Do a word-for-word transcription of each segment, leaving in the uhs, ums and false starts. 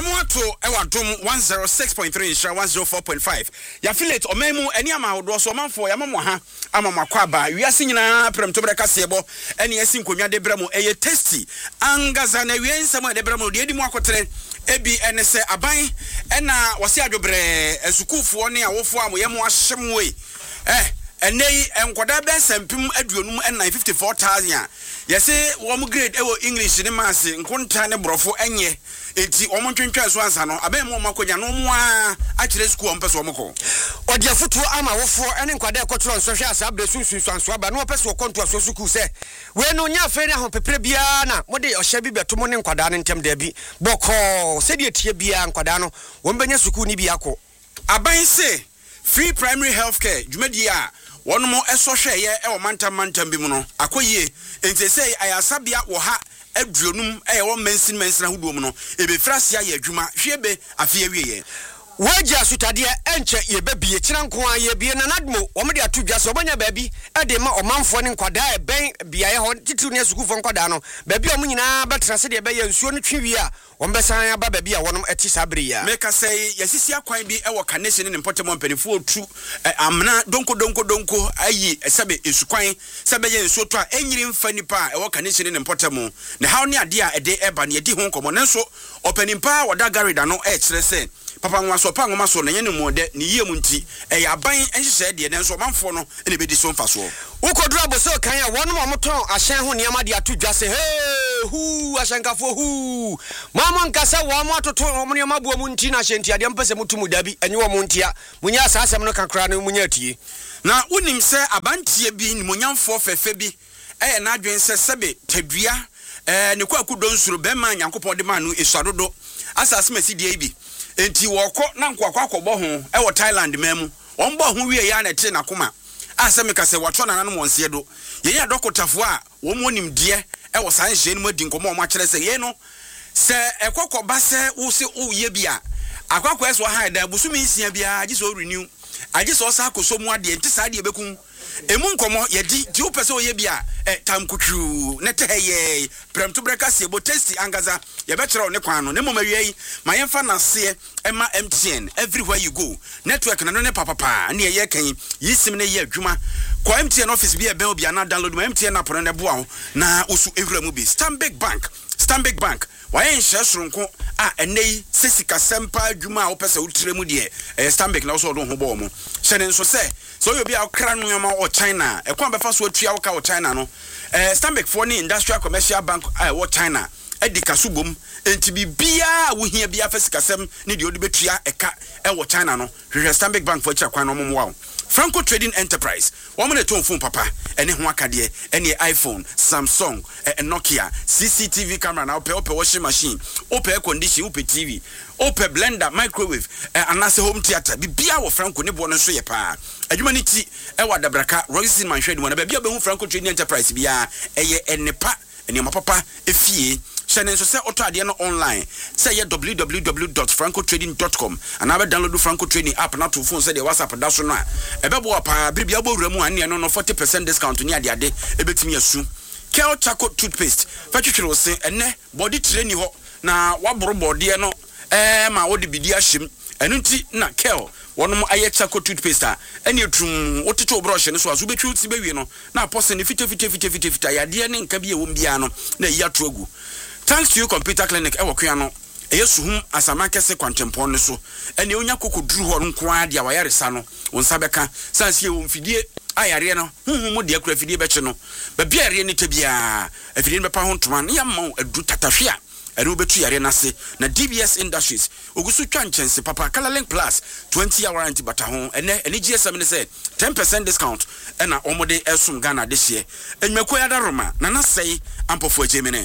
Yamuato Ewadum one oh six point three Insha one oh four point five. Yafilate Omemu any amount was so man for Yamamoha Amakwaba. We are singing a Prem Tobreka Sebo and Yasin Kunya de Bremo a tasty Angazana Wien somewhere de Bremo de Mokotre Ebi N S A Abai and Wasia Dobre Suku for near Wofam Yamwa Shamwe. Eh. And they and Quadabes and Pum Edunum and nine fifty four thousand. Yes, one grade ever English in the mass in Contana Brofo Enye. It's Omontin Transwansano, Abemo Makoya no more actually school on Pesomoko. Or the foot ama for any Quadra Cotron social subdesun Swaba, no person contour Sosuku say. When no Yafena Hope Prebiana, what they or Shabby Betumon and Quadan and Tem Debbie, Boko, Sedia Tibia and Quadano, Wombenia Sukuni Biako. Abai say free primary healthcare, Jumedia. One more a social year or manta manta bimuno. Akoye, and they say I asabia or ha a drunum a one mensin mensin who woman. A be frasia ye juma, shebe a fear ye. Waja sutadia enche ye baby, Chinanqua ye be an admo, Omedia two just obanya baby, a dema or man for an quada, bang, be I want to near school from Quadano, baby Omina, but Transidia Bay and Suan Trivia, one Bessaya baby, one at Tisabria. Make us say, yes, is ya quite be our carnation in Portamon penny full true. Amna, donko donko donko, aye, a sabe is quite Sabayan Sotra, any funny pa, our carnation in Portamon. The how near dear a day eban ye di home common so opening power or dagari no edge, let's say. Papa was so pang maso na yenu mo de ni ye munti e ya ban enhye de ne so manfo no ene be di so mfa so ukodura bo so kan ya wonu mo ton ahyen ho niam de atu dwase hey hu ahyenkafo hu mama nkasa wo mo atoto mo niam abu munti na ahyenti ade mpese mutumu dabi enye wo muntia munya asasem no kakra no munya tie na unim se abantie bi ni munyamfo fefe bi e na adwen se sebe tadua eh ne kwaku donsuro be ma nyankopon de ma no esuadodo asase masidi bi enti woko na nkwakwa akobọ ho e wo Thailand memu wonbo ho wie ya na te na koma aseme ka se wato na nanom wonse do ye ya dokotafo a wo mo nim de e wo san hye no adi nkomo mo akere se ye no se ekokoba se wo se wo ye bia akwakwa eso ha da busumi nsia bia agi so renew agi so sa akoso mu ade enti sa ade bekun emu nkomo ye di di upese wo ye bia e tamkutru ne te ye prem to breka se bo testi angaza ye betre ne kwan no ne moma wiei ma yemfa na se ema M T N everywhere you go network na no ne papa ne ye kan yisim ne ye adwuma ko M T N office bi e ben obi na download ma M T N app ne bo a na osu ewura mu bi Stanbic Bank Stanbic Bank waye nhye soronko a enei sesika sempa adwuma a opese utire mu de e Stanbic na so do ho bo mo hyene nso se so you be a kra no yama o China e kwa befa so atua wo ka o China no eh Stanbic for ni industrial commercial bank a wo China edika subom enti bibia wo hia bia fasikasem ne de odi betua eka e wo China no hwe Stanbic Bank for chakwan no mo wa Franco Trading Enterprise wo mo ne ton phone papa ene ho akade ene iPhone Samsung e Nokia C C T V camera na ope ope washing machine ope air condition ope T V ope blender microwave anase home theater bibia wo Franco ne bo no so ye pa adwuma ni ti e wa dabraka Royce Manhwed mo na bibia be hu Franco Trading Enterprise bia eye enepa ene mapapa efie Shane so say auto ade no online say ye w w w dot franco trading dot com and aba download Franco Trading app na to phone say the WhatsApp da so no a ebebo apa bibia bo wura mu ane no forty percent discount ni ade ade ebetimi asu Kel Chaco toothpaste fatwetwere se ene body training ho na waboro body no eh ma wo de bidi ahyem enu nti na Kel wonom aye Chaco toothpaste a ene etum wotete brush ne so aso betwi ti bewie no na apose ne fite fite fite fite fite ya de ne nka bi e wo mbia no na yi atogu. Thanks to you computer clinic e wokua no eyesuhum asama kese kwantempon ne so ene onya kokoduru ho nko ade a wayaresa no wonsa beka sansie wo mfidie ayare no huhu de akura fidie beche no ba bia yare ne tebia afidie be pa ho ntoma ne yamma adu tatahwe a ere obetu yare na se na D B S Industries ogusu twanchense papa Color Link Plus twenty hour warranty bata ho ene ene G S M ne say ten percent discount ena omode esum Ghana this year enmeko ya daroma na na sei ampofo ajemene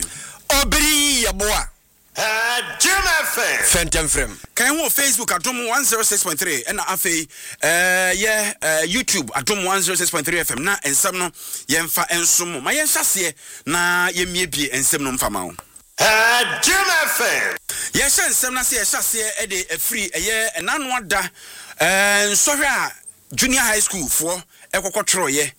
Obri yaboa uh Jim F M Phantom Frame kan wo Facebook atom one oh six point three and afei eh yeah uh, YouTube atom one oh six point three F M na ensem no yemfa ensom ma yenhyase na yemiebie ensem no mfa ma wo uh Jim F M yes ensem na se yehyase e de afri eye enano ada eh nsohwe a junior high school for ekokotro ye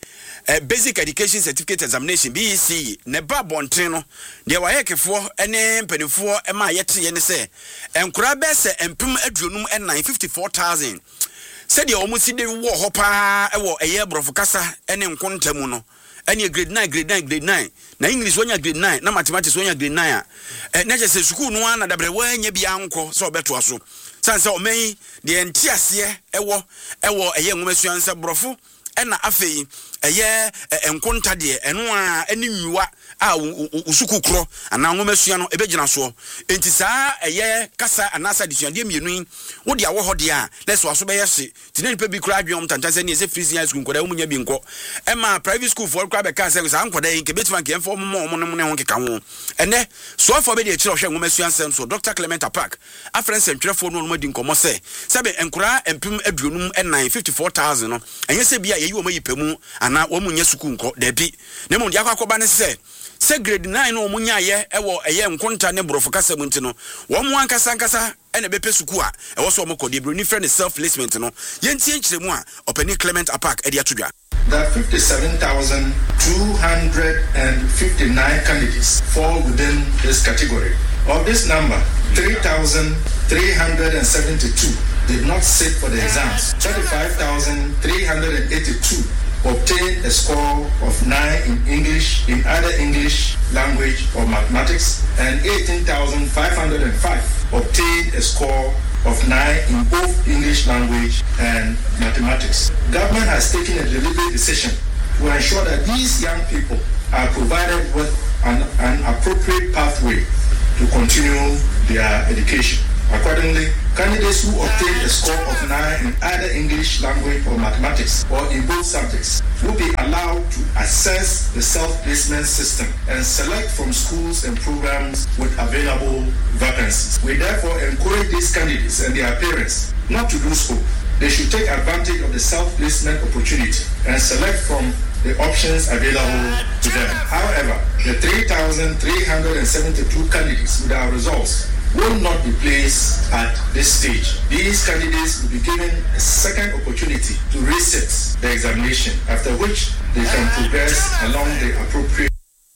uh, basic education certificate examination B E C ne ba bonten no de wa yekefo ene mpanifo e ma yete ye ne se enkura be se empem aduonum e nine fifty-four thousand se de omusi de wo ho pa e wo eye brofo kasa ene nkontamu no ene grade nine grade nine grade nine na English wonya grade nine na mathematics wonya grade nine a eh, na je se school no na dabre wanya bia anko so obeto aso sanse o men de entiase ewo ewo eye nwomesuanse brofo ena afei eye enkonta de eno a eni nwiwa a usuku kro ana nwomesua no ebegina so enti saa eye kasa anasa disuan de mienu wo de awo hode a leso aso be yese tine nipa bi kra adwom tantanse ne ese freezing high school nkoda umunya bi nko ema private school for kra be ka se sa nkoda yin ke betima ke enfo mo mo no ne ho keka ho ene so for be de kire hwe nwomesua nsem so Doctor Clement Park afrense ntwerefo no no madi nkomo se sebe enkura empim aduonum nine fifty-four thousand no enye se bia yeyi wo mayipemu ana wo munye suku nko da bi ne mu ndi akwakoba ne se se grade nine no munya ye ewo eye nkonta ne brofo kasa mu nti no wo mu ankasa ankasa ene bepe suku a ewo so mo kodi bro ni friend self placement no yentie nkyeremu a openi Clement Park e dia tudwa. There are fifty-seven thousand two hundred fifty-nine candidates fall within this category. Of this number, three thousand three hundred seventy-two did not sit for the exams. thirty-five thousand three hundred eighty-two obtained a score of nine in English, in either English language or mathematics, and eighteen thousand five hundred five obtained a score of nine in both English language and mathematics. Government has taken a deliberate decision to ensure that these young people are provided with an, an appropriate pathway to continue their education. Accordingly, candidates who obtain a score of nine in either English language or mathematics or in both subjects will be allowed to access the self-placement system and select from schools and programs with available vacancies. We therefore encourage these candidates and their parents not to lose hope. They should take advantage of the self-placement opportunity and select from the options available to them. However, the three thousand three hundred seventy-two candidates with our results will not be placed at this stage. These candidates will be given a second opportunity to reset the examination, after which they can progress along the appropriate.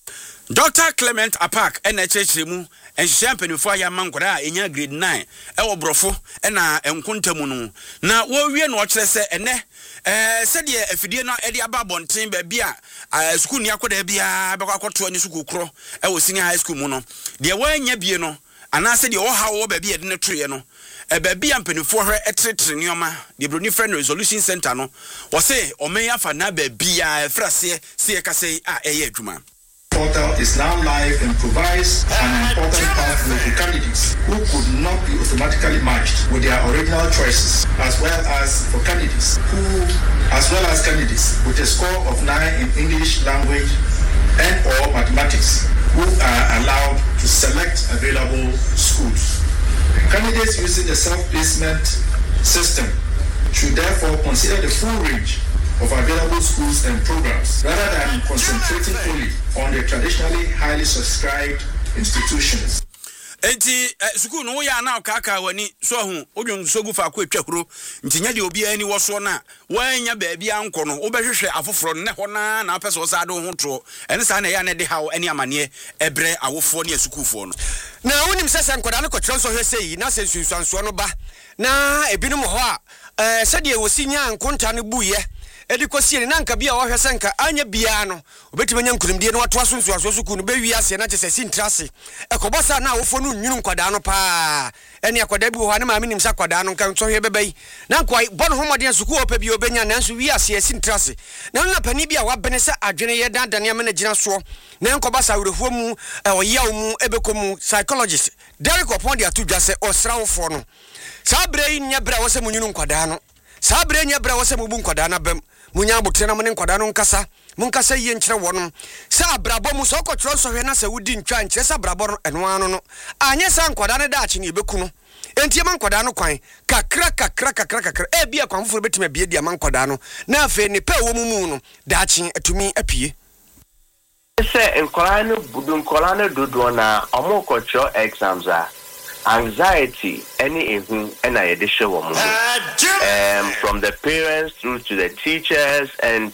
Doctor Clement Park N H H mu enhye mpanifo ya mankwara enya grade nine e wo brofo e na enkontamu no na wo wie no kire se ene eh sede afidie na e de aba bonten ba bia school ni akoda bia be kwakoto ani school kro e wo senior high school mu no de wo anya bie no anase de wo ha wo ba bia de ne toye no e ba bia mpanifo hwe etretre nioma de broni friend resolution center no wo se o men afa na ba bia frase se ka se a eye adwuma. Portal is now live and provides an important pathway to candidates who could not be automatically matched with their original choices, as well as for candidates who, as well as candidates with a score of nine in English language and or mathematics, who are allowed to select available schools. Candidates using the self-placement system should therefore consider the full range of available schools and programs rather than concentrating only on the traditionally highly subscribed institutions. Enti school no ya na kaka wani so hu odwon sogu fa ko atwahuro ntinya de obi ani wo so na wanya ba bia anko no obehwehwe afoforo ne ho na na pese wo sa do ho to ene sa na ya ne de hawo ene amane ebre awofo ne asukufo no na wonim sese nkoda ne kotro so hwese yi na se sunsuanso no ba na ebinom ho a eh sede wo sinya nkonta ne buye edi kosie na nka bia wo hwese nka anya bia no obetima nya nkurumdie no wato aso nsuaso so ku no be wi ase na chese sintrase ekobosa na awofo no nwunu nkwada no pa ene akwada bi wo ha na ma menim sa kwada no nka nso hwe bebai na nkwai bon homode suku opa bi obenya na nso wi ase sintrase na na pani bia wa bene sa adwene ye dandane amena gina so na nkobasa werefo mu oyaw mu ebekomu psychologist Derek upon the atudwa se osrawfo no sabre nya bra wo se munwunu nkwada no sabre nya bra wo se mubu nkwada na bam munya abotre na mo ne nkwada no nkasa munkasa yie nkyere wono sa brabo mu so kotro so hwe na sa wudi ntwa nkyere sa brabo no eno ano no anye sa nkwada ne daachi ne ebeku no entie man nkwada no kwan kakra kakra kakra kakra e bia kwan foforo betima bia dia man nkwada no na afa ne pa wo mu mu no daachi atumi apie se nkwada no budu nkwada no dodo na omo kotro exams a anxiety any ehu and I edition um from the parents through to the teachers and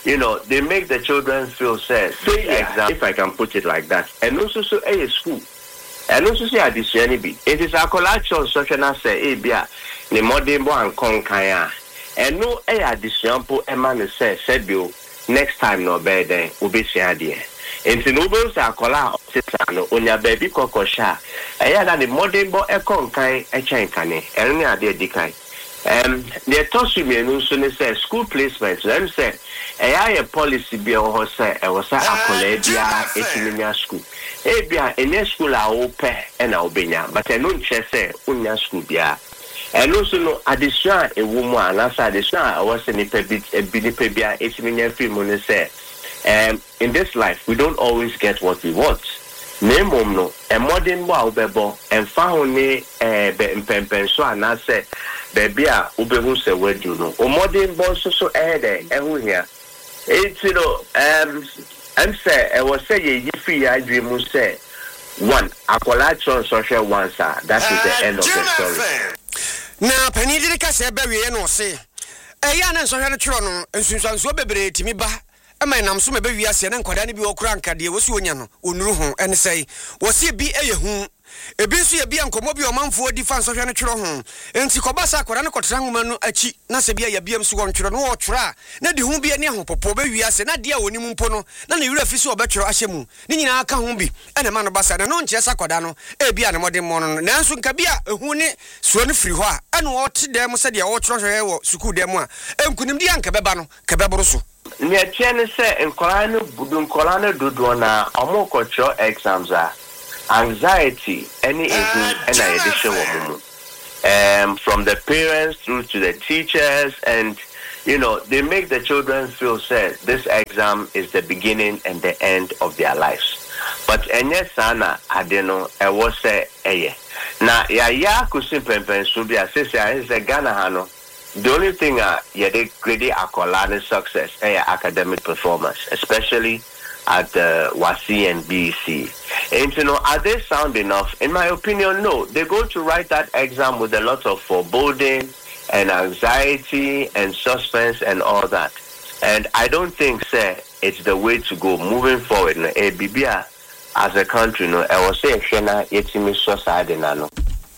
you know, they make the children feel sad. Exam, if I can put it like that. And also, so a school. And also, say addition be. It is a collection social say, eh, bia, the modern boy and konkaya. And no a addition po a man say, said you next time no bed, obese idea. And the nobles are collar, sister, on your baby cocosha. I had the modern boy a konkai, a chankane, and only a dear decay. Um, the toss me and also say school placement. Let say, a policy be on say, I was a collegia, a school. A be a school are open and I'll be now, but I don't say, unya school be. And also, no, addition a woman, as I addition, I was in a bit a binipebia, eight million film say, um, in this life, we don't always get what we want. Name no, a modern wow bebo, and found me a pempen so and I said. Baby, ah, ubehu se wedu no. O modern boss so eh there, ehu here. It's you know, um, I'm say, I was say ye free I dream say one. Akola chon social one sir. That is the end of the story. Na pani diri ka se be we no se. Eh ya na so hwe no twro no, nsunsuan so bebre timi ba. Ema nam so me be wi ase na nkwada ne bi okura nka de wosi onya no, onuru ho ene sei. Wosi bi eyehu ebi nso ye bia nkomo bi omanfo di fan so hwe no twero ho enti kobasa akwara no kotra nwoma no achi na se bia ya bia mso won twero no wo twera na de hu bia ne ahopopo be wiase na de a woni mu mpo no na ne wura fi so obetwero ahyemu ni nyina aka ho bi ene ma no basa na no nche sakwada no e bia ne modem mo no nanso nka bia ehu ne so ne firi ho a ene wo te dem se de wo twero hwe wo sukuu dem a enkunim di anka beba no ka beboro so ne tiene se enkola no budu enkola no dodo na omo kocho exams a anxiety any issue and I edition um from the parents through to the teachers, and you know they make the children feel sad. This exam is the beginning and the end of their lives. But enye sana adeno e was say eye na ya ya kusin pempen so bia say say Ghana hano. The only thing uh yeah they grade accolade success eh academic performance, especially at the uh, WASI and B C. And you know, are they sound enough? In my opinion, no. They go to write that exam with a lot of foreboding and anxiety and suspense and all that. And I don't think, sir, it's the way to go moving forward. No, eh, Bibia, as a country, no, I was saying, Shena, it's me society, no.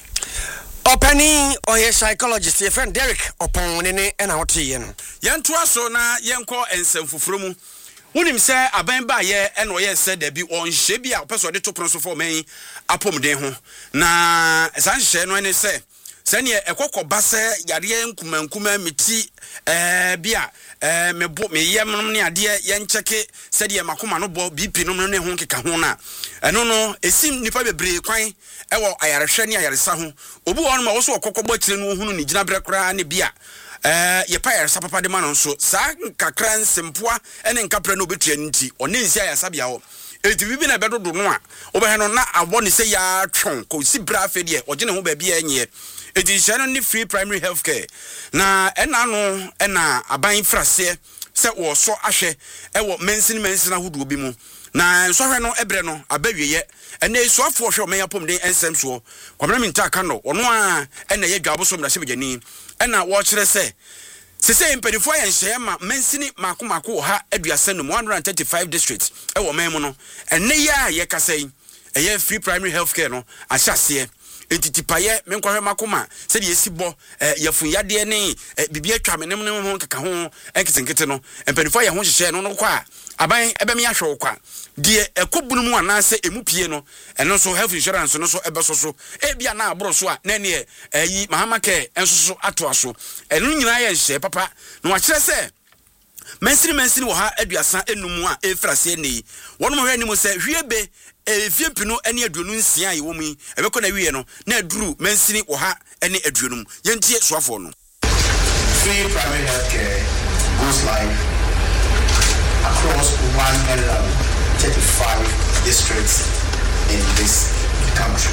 Openi or your psychologist, your friend Derek, upon Nene and out here. Yantua so na yanko and Senfufrumu. Unim say abemba ye and oye said there be on shebia person de to pronso for me apom den ho na san hye no ne say sane ekokoba se yare nkuma nkuma meti eh bia eh mebo me yem no ne ade ye ncheke said ye makoma no bo B P no ne ho keka ho na eno no esim nipa bebre kwan ewo ayarehwe ne ayaresa ho obi won ma wo so okokobọ kire no hunu ni gina bre kra ne bia eh ye pa yaresa papa de ma no so sa kakra nsempoa ene nkapra no betua nti one nsi ayasa bia ho eti bibi na bedodo no a obehe no na abo ne se ya twon ko si bra fe de ogene ho ba bia enye eti shano ni free primary health care na ena no ena aban frase se wo so ahwe e wo mensin mensin ahodo bi mu na so hwe no ebre no abawiye ene so afo hwe o men yapom den ensem so kwamna mi ntaka no ono a ena ye dwabo so mra hye begani ena wo kire se se se impedifo ya nhye ma mensini makomako ha aduasa no one hundred thirty-five districts e wo men mu no ene ya ye kasai e ye free primary health care no ahyase entitipaye menkwa makoma se de yesibo yafun yade ne bibia atwa menem ne ho kaka ho enketenkete no empanifo ye ho hyehye no no kwa aban ebem ya hwe kwa de ekobunu mu anase emupie no eno so health insurance no so ebeso so e bia na abro so a na ne yi mahamake enso so ato aso eno nyina ye hyehye papa no wa kire se mensini mensini wo ha aduasa enum a efrase nei wono hwe anim se hwiebe efie pino ene aduonu nsia ye wo mu ebekọ na wiye no na aduru mensini wo ha ene aduonum yentie soafo no. Free primary health care goes live across one hundred thirty-five districts in this country.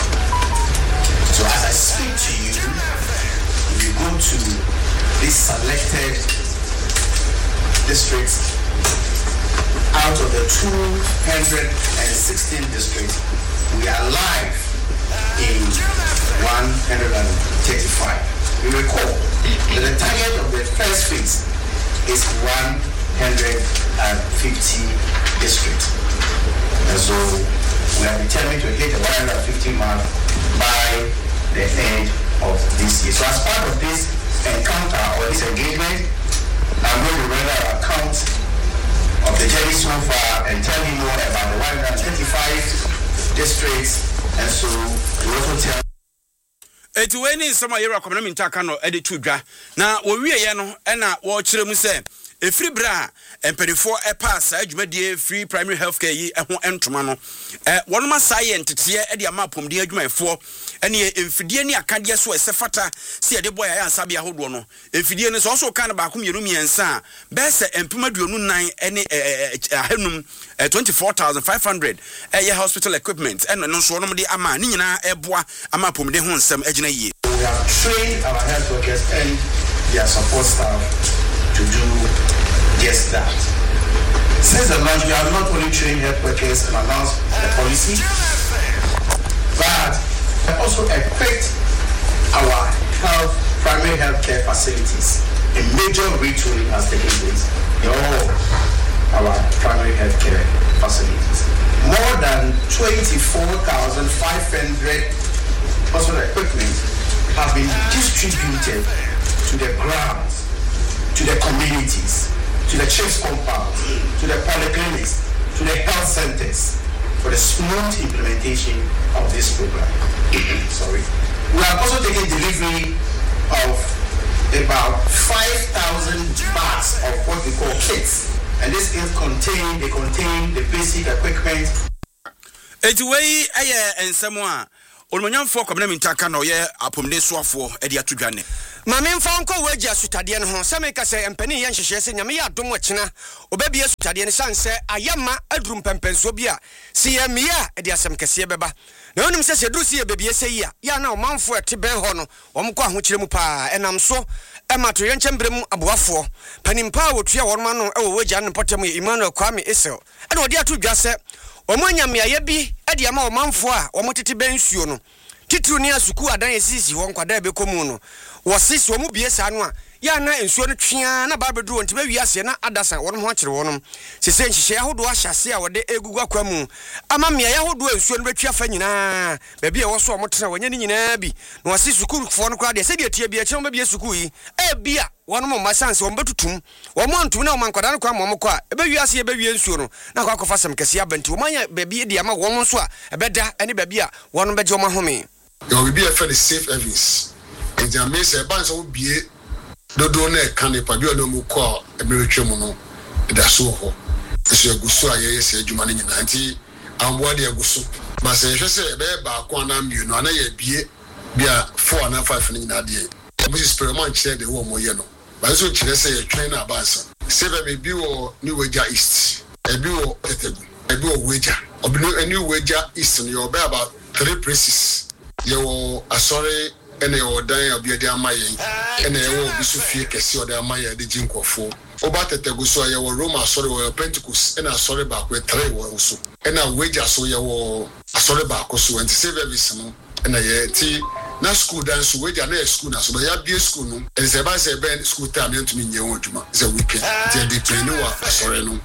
So as I speak to you, if you go to these selected districts, out of the two hundred sixteen districts, we are live in one hundred thirty-five. You recall that the target of the first phase is one hundred fifty districts. And so we are determined to hit the one hundred fifty mark by the end of this year. So as part of this encounter or this engagement, I'm going to render an account of the journey so far and tell you more about the one hundred thirty-five districts. And so we also tell Eti we ni nsɛm a yɛwura kɔmna mintaka no ɛde to dwa na wɔwie yɛ no ɛna wɔkyerɛ mu sɛ efiri bra emperifo epass adwumadie free primary healthcare yi ɛho entoma no eh wɔnom asayɛ nteteɛ ɛde ama pomde adwumayɛfo ɛne emfidie ne akadeɛ so ɛsɛfata se yɛde bɔ yɛ ansabe ahodoɔ no emfidie no so so kan ba ko mmienu miɛnsa bɛsɛ empema duonu nan ɛne ahanum twenty-four thousand five hundred ɛyɛ hospital equipment ɛno no so wɔnom de ama ne nyinaa ɛboa ama pomde ho nsɛm agyina yie. We have trained our health workers and their support staff to do just that. Since the launch, we have not only trained health workers and announced the policy, but we have also equipped our health, primary health care facilities. A major retooling has taken place in all our primary health care facilities. More than twenty-four thousand five hundred hospital equipment have been distributed to the grounds, to the communities, to the church compounds, to the polyclinics, to the health centers for the smooth implementation of this program. Sorry. We are also taking delivery of about five thousand bags of what we call kits. And this is contain, they contain the basic equipment. Eti wei ɛyɛ nsɛm a Olmonyamfo kwabena mintaka na oyɛ apomde soafo ɛde atodwane. Mame mfa nko wagia sutade no ho sɛ meka sɛ empani yɛ nhyehyɛ sɛ nyame yɛ adom wɔkyena obɛbie sutade no sanse ayama adrum pempenso bi a si yɛ mia ɛde asɛm kɛseɛ bɛba na onim sɛ sɛ duru si yɛ bebie sɛ yi a ya na ɔmanfo ɛte bɛn hɔ no wɔm kɔ ahokyere mu paa ɛnam so ɛma to yɛn kyɛmbrɛ mu aboafoɔ panimpa a wotua wɔn ma no ɛwɔ wagia no pɔtɛm yɛ Emmanuel Kwame Isel ɛna ɔde ato dwa sɛ wɔn anyamea bi ɛde ama ɔmanfo a wɔn tete bɛn nsuo no titru ne asuku adan esisi hɔ nkwada bɛkɔmu no wɔsisi wɔn bie saa no a ya na nsuo no twea na ba bɛduru nti bɛwi ase na adasa wɔn ho akyere wɔn sese nhyehyɛ ahodoɔ ahyase a wɔde egugu akwa mu ama mmea ya ahodoɔ nsuo no bɛtwa fa nyinaa baabi a wɔso wɔn tena wɔnyɛ ne nyinaa bi na wɔsi sukuufoɔ no kora deɛ sɛ deɛ tie bi akyerɛ wɔn bɛbie sukuu yi ebi a wɔn mo masanse wɔn bɛtutum wɔn mo ntum na wɔn nkwada no kwa wɔn kɔ a ɛbɛwi ase ɛbɛwi nsuo no na akɔ akɔfa sɛm kɛse abanti wɔn anya baabi de ama wɔn nso a ɛbɛda ɛne baabi a wɔn bɛgye wɔn ahome. You will be a fairly safe Evans. And the amazing bunch of be the donor can be Pabio no more call a military mono. That's so hot. So you go so I say you money in ninety and what you go so. But say, just say, back one arm, you know, and I be a four and a five in that day. Missus Perman said the one more, you know. But so she say a trainer about seven may be or New Wager East, a bill a bill wager, or a new wager East, and you'll be about three places. You are sorry, and you are dying of your damn maying, and you will be so fear Cassia or Maya the Jinko for. About the Teguso, you were Roma, sorry, or Pentecost, and I sorry back with three also. And I wager so you were a sorry back also, and to save every summer. And I tea, now school dance, wager near school, so by your beer school, and it's about say band school time to me, you it's a weekend. They depend on what I sorry no.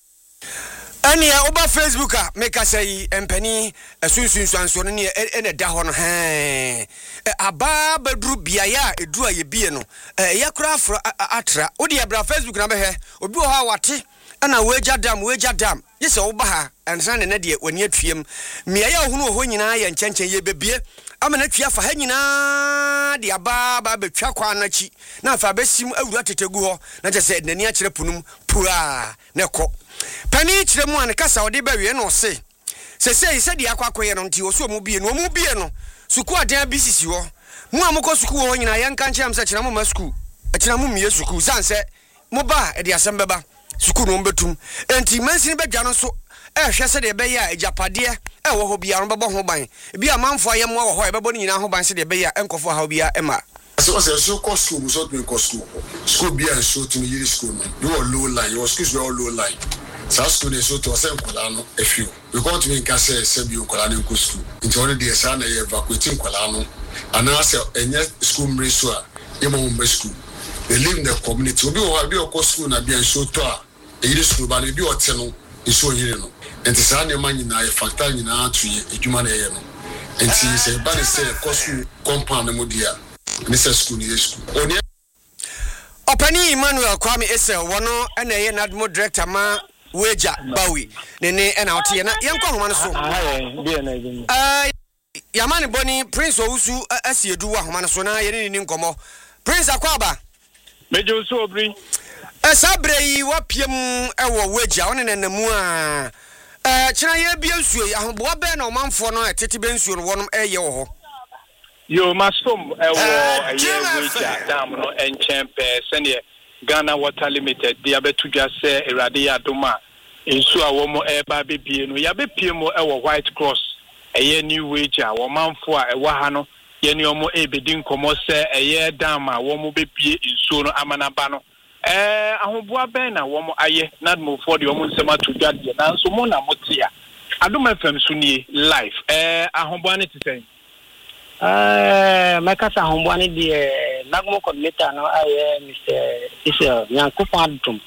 Ani ya oba Facebook a meka say empani asunsunsuanso no ne ene da ho no he aba badru biaya edu a ye bie no ye kura afro atra odi abra Facebook na be he obi ho a wate ana weja dam weja dam ye se oba ha ansa ne ne de wani atwiem mia ya ohunu ho nyina ye nkyɛnkyɛn ye bebie ama na twia fa ha nyina de aba ba betwa kwa na chi na fa besim awura tetegu ho na je se nani a kyerɛ punum pura na kɔ pani kyerɛ mu an kasa ode ba wie no se se se se de akwakoye no nti oso mu bie no mu bie no suku adan bi sisi ho mu amukɔ suku ho nyina yɛn kan kyerɛ am se kyerɛ mu ma suku kyerɛ mu mie suku sanse mo ba e de asɛm bɛba suku no mbetum enti mansin badwa no so eh hwɛ se de bɛyɛ a ejapade e wɔ ho bia no bɛbɔ ho ban bia manfo ayɛ mo wɔ hɔ e bɛbɔ ne nyina ho ban se de bɛyɛ a enkɔfo ha bia ema so say so cost school so to cost school school bia so to year school no you are low line your schools were all low line so school dey so to say nkola no a few we come to me nka say say bi nkola no school nti one dey say na ye evacuate nkola no and na say enya school mre so a e mo mre school they live in the community obi o bi o school na bia so to a yiri school ba no bi ote no nso yiri no enti saa ne ma nyina e factor nyina to edwuma na ye no enti se ba ne se kosu compound mo dia ne se school ni school oni Opani Emmanuel Kwame Esel wono ena ye nadmo director ma Weja Bawi ne ne ena ote na ye nkɔ homa no so ah Yamani Boni Prince Owusu asiedu wa homa no so na ye ne ni nkɔmɔ Prince Akwaba Mejo so obri Esabre yi wapiem ewo Weja one ne namu a eh kyena ye bia nsuo ahoboa bɛ na ɔmanfo no etete bɛ nsuo no wonom eye wo ho Yo masom ewo aye Weja dam no enchen pe sene Ghana Water Limited dia betu dwa se Erade ya doma nsu a wo mo eba bebie no ya bepie mo ewo White Cross eye new Weja wo manfo a ewa ha no ye ne omo ebedi nkomo se eye dam a wo mo bebie nsu no amanaba no eh ahoboa ben na wo mo aye nadmo for de wo mo nsema to dwa de na so mo na motia adoma fam so nie live eh ahoboa ne tisen Uh, my casa hombani di nagmo coordinator no aye Mister Isel Nyankopon Adum.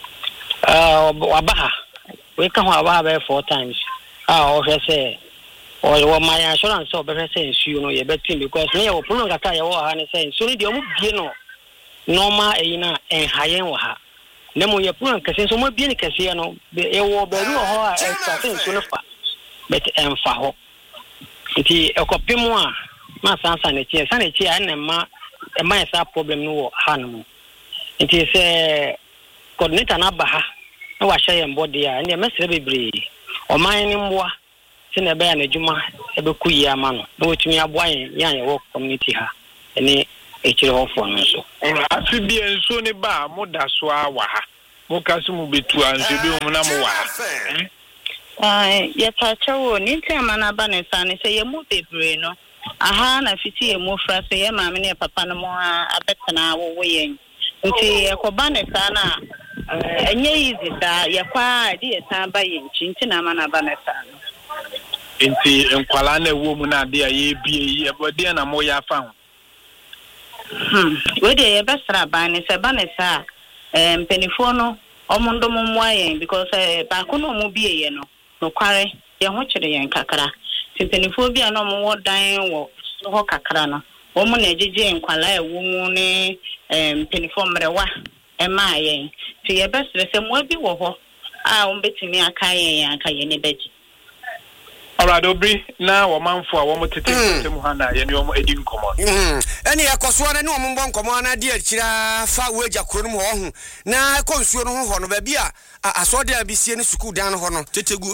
Uh, wabaha we ka ho abaha be four times. Ah, o say or my insurance so be say nsu no ye betin because me wo puno kata ye wo ha ne say nsu ni de omu bie no normal e na en hayen wo ha. Ne mo ye puno kase so mo bie ni kase no e wo be ru ho a e sa say nsu no fa. Bet en fa ho. Nti e ko pimo a ma sansa ne tie sanne tie an ma e ma esa problem no wo hanum nti se coordinator na ba ha na wa hye yem body a ne mesere bebre o man ni mboa se ne be ya na djuma e be kuyi ama no na wotumi aboa yen yan ye wo community ha ene e kire ho fo no so afi bi enso ne ba mo da so a wa ha mo kaso mu betu anso bi mo na mo wa ha ai ye pa chawo ni tema na ba ne sa ne se ye mu bebre no aha na fiti e mo fra se ye maame ne papa no mo abetena wo wo yen nti e ko ba ne sa na enye easy sa ye kwa di e sa ba yen nti na ma na ba ne sa no nti enkwala na wo mu na de a ye bie yi e bode na mo ya fa ho hmm we de ye besra ba ne se ba ne sa em penifo no omondo mo mo yen because ba ko no mo bie ye no no kware ye ho kire yen kakra penifo bia no mo dan wo ho kakra no wo mo na ejeje nkwala e wo mu ne em penifo mrewa e ma yen ti ye besre se mo bi wo ho a wo betimi aka yen aka yen ne beji Alright, Obri, now a man for a woman to take Muhana, and you are in common. Any a coswana no one command, dear Chira, far wage a crum home. Now I consume honor, baby. I saw there be seen school down honor. Titegu,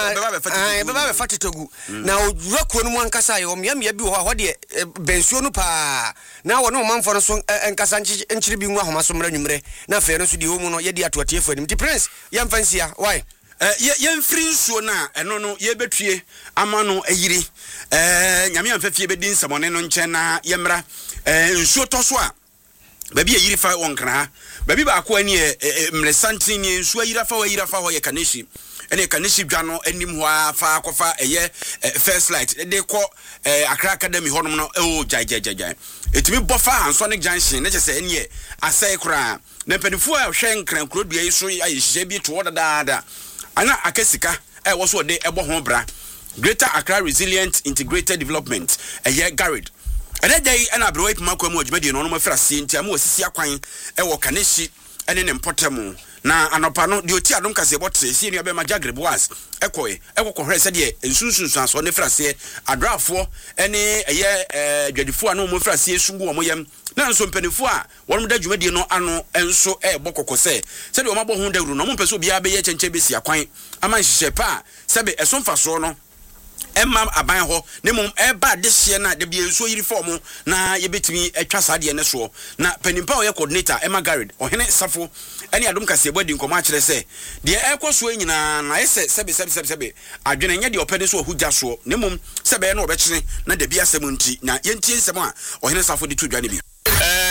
I have a fatigued. Now, rock one Casai, or Miami, what dear Bensuno pa. Now, no man for a song and Cassanchi and Tribune Mahamasum Renumre. Now, fairness to the woman or Yedia to a tear for him. The prince, young fancy, why? Eh ye free so na eno no ye betue amano ayiri eh nyame amfafie bedin samone no nche na ye mra eh nsuo to so a ba bi ayiri fa wonkra ba bi ba ko ani mlesantin ni nsuo ayira fa wa ayira fa ho ye kaneshi ene kaneshi dwa no anim ho afa akofa eye first light de ko Accra Academy ho no no o jai jai jai etimi bofa Sonic Junction ne chese ene asai kra na pedifo a hwe nkran krodua yi so ayehye bi to dada ana akesika e wo so de ebo ho bra Greater Accra Resilient Integrated Development eye Garrett ene dai ana bro wait makwa mu odjumadi no no mafra sie ntia ma osisi akwan e wo kaneshi ene ne mpotemu na anopa no de oti adom kase botre sie ne obema Jagre Boas ekoe ekokko hre se de ensunsunsu aso ne frase adrafo ene eye eh dwadifo anu mo frase sungu omo yam na nso mpanifo a wonum da dwumadi no ano enso e bokokko se se de o mabo ho dawru no mo pese obi abe ye chenche besi akwan ama nhihye pa sebe eso mfaso no emma aban ho ne mum eba de hye na de bi enso yiri form na ye betimi atwa sade ne so na panimpa oye coordinator Emma Garrett ohene safo ene adom kase bodi nkoma akire se de ekoso nyina na ese sebe sebe sebe sebe adwene nya de opede so ohuja so ne mum sebe no obekire na de bi asem nti na yentie nsem a ohene safo de tudwa ne bi eh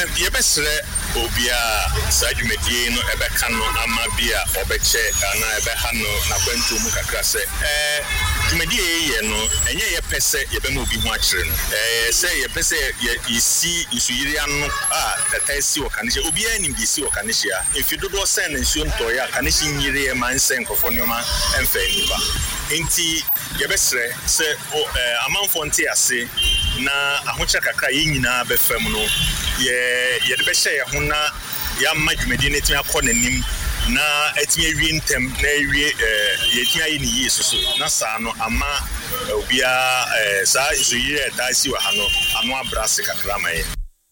eh yebesre obia sa dwumedie no ebeka no ama bia obeche ana ebeha no na kwantu mu kakra se eh dwumedie ye no enye ye pese yebema obi hu akire no eh se ye pese ye isi isuyiri anu a tatasi wokanihia obi ani bi isi wokanihia efidodo sen na nsuo ntoya kanihia nyire e manse nkofo nyoma emfa nipa enti yebesre se eh amanfo nte ase na ahocha kakra ye nyina befam no ye ye de be hye ho na ya madwumedi ne timi akọ nanim na etimi awie ntem na awie eh ye timi ayi ni yesu so na saa no ama obia eh saa iso yire daisi wa hano ano abrase kakra maye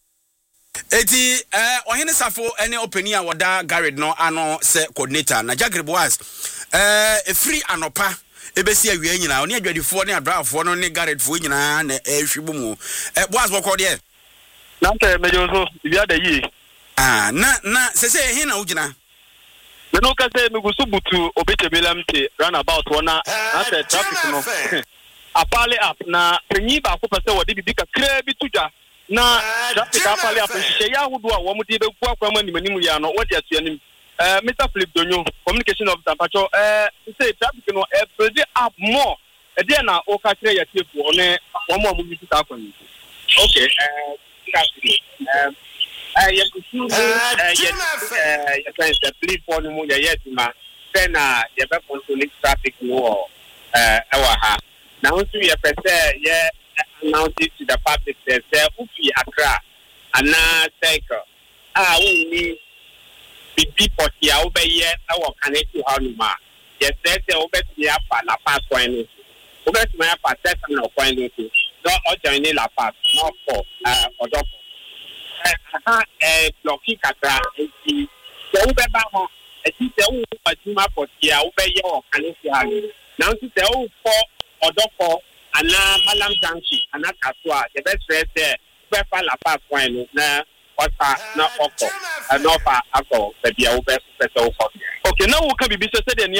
eti eh ohene safo ene openi a woda Garrett no ano se coordinator na Jagre Boaz eh e free anopa ebesi awie nyina oni adwadifo ne adrafo no ne Garrett fo nyina na ehwibu mu eh Boaz bokọ de na nte mejo so bia da yi ah na na sese he na ugina me no ka se me gusu butu obetebelamte run about wona na se traffic no apale up na penyi ba ko pese wodi bibi ka kra bi tuja na traffic apale up hye ya hudu a wo mu di be ku akwa mani manimu ya no wodi atuanim eh Mister Philip Donyo communication officer pacho eh say traffic no e build up more e dey na o ka kire ya tefu one wo mo mu bi ta akwa ni okay eh um uh yes you uh yes uh yes the police for no ya yes ma then uh you be control traffic no uh our ha now so you pese yeah announce it to the public say ufi Accra ana cycle ah we need bibi poti a obeye our connect to how no ma yes say say obeti ya pa la pass point no obeti ma ya pa test na point no so o join la pass no for uh odo aha eh blocking katra enti se wo be ba ho enti se wo aduma poti a wo be ye o kanisi ha na nti se wo for odoko ana malam junction ana kaswa the best friend there be fa la pass point no na ota na oko na fa akọ be bia wo be se wo for okay na wo ka bibi se se de